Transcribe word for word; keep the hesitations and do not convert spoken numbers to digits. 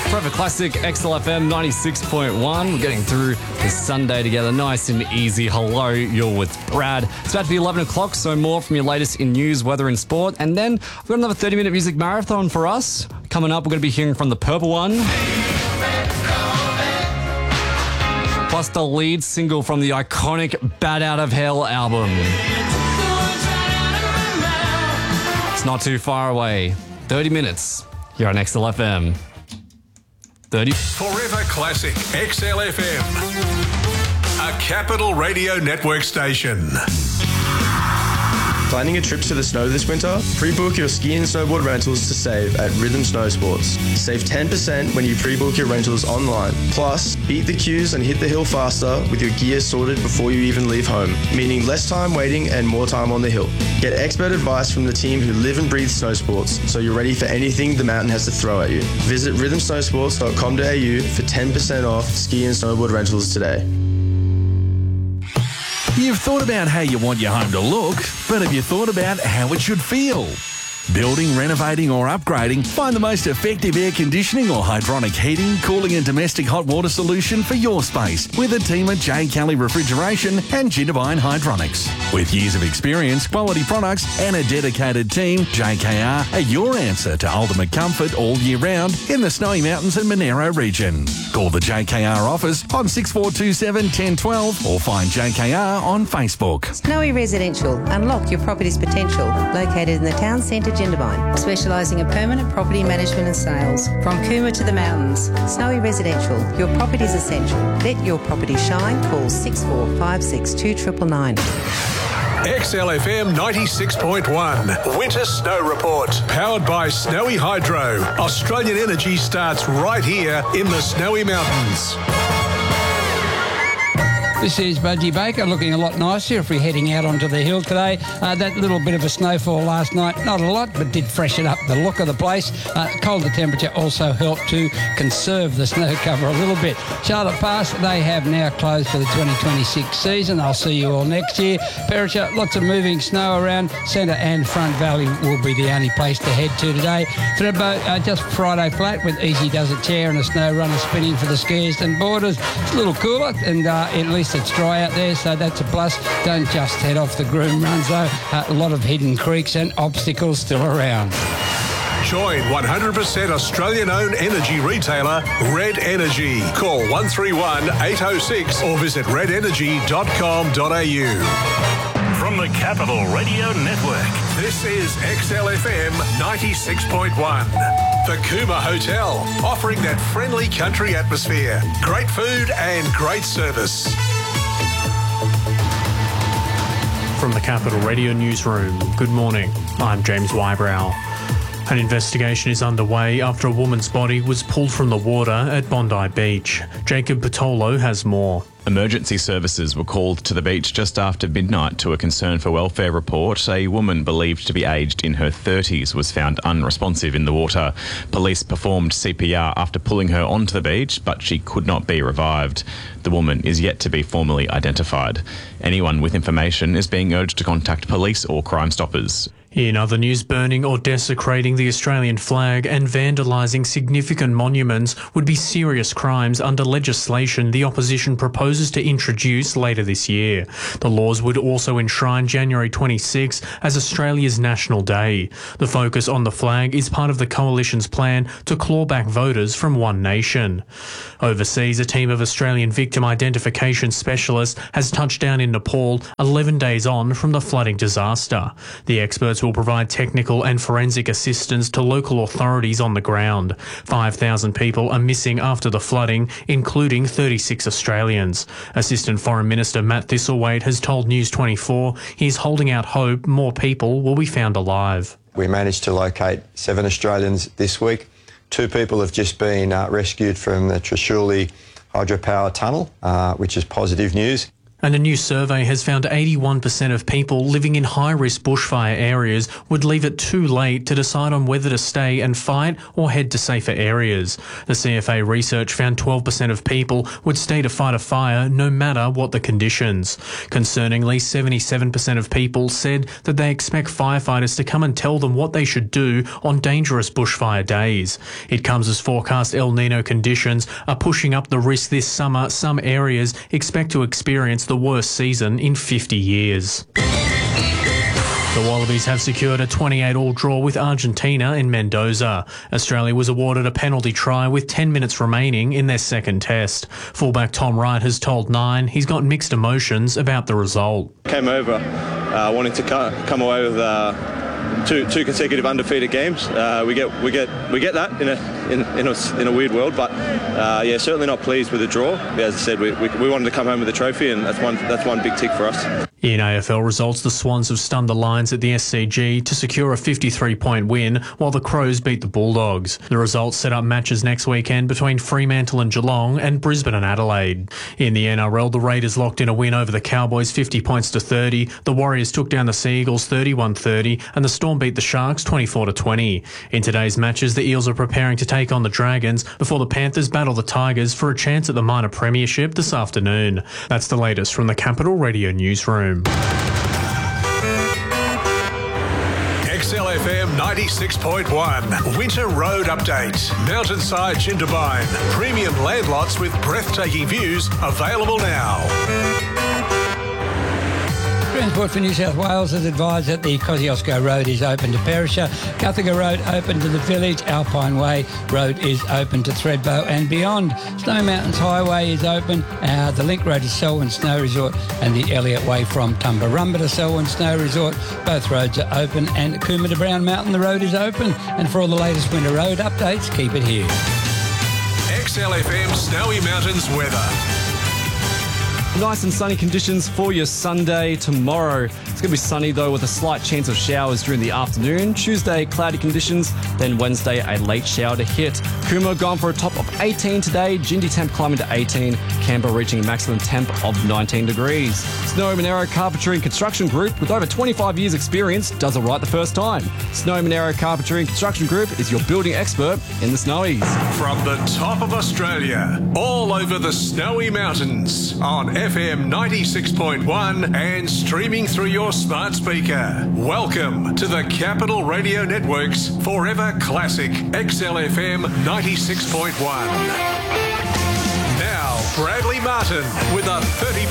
Forever Classic, X L F M ninety-six point one. We're getting through the Sunday together, nice and easy. Hello, you're with Brad. It's about to be eleven o'clock, so more from your latest in news, weather and sport. And then we've got another thirty-minute music marathon for us. Coming up, we're going to be hearing from the Purple One. Plus the lead single from the iconic Bat Out of Hell album. It's not too far away. thirty minutes here on X L F M. thirty Forever Classic X L F M, a Capital Radio Network station. Planning a trip to the snow this winter? Pre-book your ski and snowboard rentals to save at Rhythm Snow Sports. Save ten percent when you pre-book your rentals online. Plus, beat the queues and hit the hill faster with your gear sorted before you even leave home, meaning less time waiting and more time on the hill. Get expert advice from the team who live and breathe snow sports, so you're ready for anything the mountain has to throw at you. Visit rhythm snow sports dot com dot a u for ten percent off ski and snowboard rentals today. You've thought about how you want your home to look, but have you thought about how it should feel? Building, renovating or upgrading, find the most effective air conditioning or hydronic heating, cooling and domestic hot water solution for your space with a team at J. Kelly Refrigeration and Jitterbine Hydronics. With years of experience, quality products and a dedicated team, J K R are your answer to ultimate comfort all year round in the Snowy Mountains and Monero region. Call the J K R office on six four two seven, one oh one two or find J K R on Facebook. Snowy Residential. Unlock your property's potential. Located in the town centre, Jindabyne. Specialising in permanent property management and sales. From Cooma to the mountains. Snowy Residential. Your property's essential. Let your property shine. Call six four five six two nine nine nine. X L F M ninety-six point one. Winter Snow Report. Powered by Snowy Hydro. Australian energy starts right here in the Snowy Mountains. This is Budgie Baker, looking a lot nicer if we're heading out onto the hill today. Uh, that little bit of a snowfall last night, not a lot, but did freshen up the look of the place. Uh, colder temperature also helped to conserve the snow cover a little bit. Charlotte Pass, they have now closed for the twenty twenty-six season. I'll see you all next year. Perisher, lots of moving snow around. Centre and Front Valley will be the only place to head to today. Thredbo, uh, just Friday flat with Easy Does It chair and a snow runner spinning for the skiers and boarders. It's a little cooler and uh, at least it's dry out there, so that's a plus. Don't just head off the Groom Runs though. Uh, a lot of hidden creeks and obstacles still around. Join one hundred percent Australian-owned energy retailer Red Energy. Call one three one, eight oh six or visit red energy dot com dot a u. From the Capital Radio Network, this is X L F M ninety-six point one. The Cooma Hotel, offering that friendly country atmosphere, great food and great service. From the Capital Radio Newsroom, good morning. I'm James Wybrow. An investigation is underway after a woman's body was pulled from the water at Bondi Beach. Jacob Patolo has more. Emergency services were called to the beach just after midnight to a concern for welfare report. A woman believed to be aged in her thirties was found unresponsive in the water. Police performed C P R after pulling her onto the beach, but she could not be revived. The woman is yet to be formally identified. Anyone with information is being urged to contact police or Crime Stoppers. In other news, burning or desecrating the Australian flag and vandalising significant monuments would be serious crimes under legislation the opposition proposes to introduce later this year. The laws would also enshrine January twenty-sixth as Australia's National Day. The focus on the flag is part of the coalition's plan to claw back voters from One Nation. Overseas, a team of Australian victim identification specialists has touched down in Nepal eleven days on from the flooding disaster. The experts will provide technical and forensic assistance to local authorities on the ground. five thousand people are missing after the flooding, including thirty-six Australians. Assistant Foreign Minister Matt Thistlethwaite has told News twenty-four he's holding out hope more people will be found alive. We managed to locate seven Australians this week. Two people have just been uh, rescued from the Trishuli hydropower tunnel, uh, which is positive news. And a new survey has found eighty-one percent of people living in high-risk bushfire areas would leave it too late to decide on whether to stay and fight or head to safer areas. The C F A research found twelve percent of people would stay to fight a fire no matter what the conditions. Concerningly, seventy-seven percent of people said that they expect firefighters to come and tell them what they should do on dangerous bushfire days. It comes as forecast El Nino conditions are pushing up the risk this summer. Some areas expect to experience the worst season in fifty years. The Wallabies have secured a twenty-eight all draw with Argentina in Mendoza. Australia was awarded a penalty try with ten minutes remaining in their second test. Fullback Tom Wright has told Nine he's got mixed emotions about the result. Came over uh, wanting to come away with uh, two two consecutive undefeated games. Uh, we get we get we get that in a in, in a in a weird world, but uh, yeah, certainly not pleased with the draw. As I said, we, we we wanted to come home with a trophy, and that's one that's one big tick for us. In A F L results, the Swans have stunned the Lions at the S C G to secure a fifty-three point win, while the Crows beat the Bulldogs. The results set up matches next weekend between Fremantle and Geelong and Brisbane and Adelaide. In the N R L, the Raiders locked in a win over the Cowboys fifty points to thirty, the Warriors took down the Sea Eagles thirty-one thirty, and the Storm beat the Sharks twenty-four to twenty. In today's matches, the Eels are preparing to take on the Dragons before the Panthers battle the Tigers for a chance at the minor premiership this afternoon. That's the latest from the Capital Radio Newsroom. X L F M ninety-six point one, Winter Road Update. Mountainside Jindabyne. Premium land lots with breathtaking views available now. Transport for New South Wales has advised that the Kosciuszko Road is open to Perisher, Guthaga Road open to the village, Alpine Way Road is open to Thredbo and beyond. Snow Mountains Highway is open, uh, the Link Road to Selwyn Snow Resort and the Elliott Way from Tumbarumba to Selwyn Snow Resort. Both roads are open, and Cooma to Brown Mountain, the road is open. And for all the latest winter road updates, keep it here. X L F M Snowy Mountains weather. Nice and sunny conditions for your Sunday tomorrow. It's going to be sunny though, with a slight chance of showers during the afternoon. Tuesday, cloudy conditions. Then Wednesday, a late shower to hit. Cooma gone for a top of eighteen today. Jindy temp climbing to eighteen. Canberra reaching a maximum temp of nineteen degrees. Snowy Monaro Carpentry and Construction Group, with over twenty-five years experience, does it right the first time. Snowy Monaro Carpentry and Construction Group is your building expert in the Snowies. From the top of Australia, all over the Snowy Mountains, on F M ninety-six point one and streaming through your smart speaker. Welcome to the Capital Radio Network's Forever Classic X L F M ninety-six point one. Now, Bradley Martin with a thirty minute